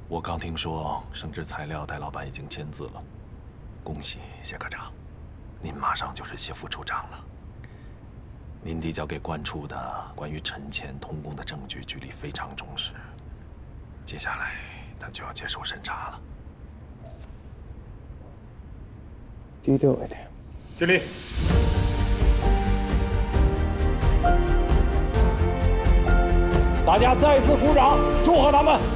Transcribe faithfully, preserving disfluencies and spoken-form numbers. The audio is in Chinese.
我刚听说生制材料戴老板已经签字了，恭喜谢科长，您马上就是谢副处长了。您递交给关处的关于陈前通工的证据，局里非常重视，接下来他就要接受审查了。 低调一点。 敬礼。大家再次鼓掌，祝贺他们！